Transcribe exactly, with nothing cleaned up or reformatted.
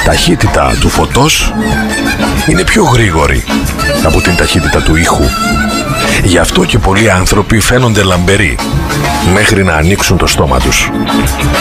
ταχύτητα του φωτός είναι πιο γρήγορη από την ταχύτητα του ήχου. Γι' αυτό και πολλοί άνθρωποι φαίνονται λαμπεροί μέχρι να ανοίξουν το στόμα τους.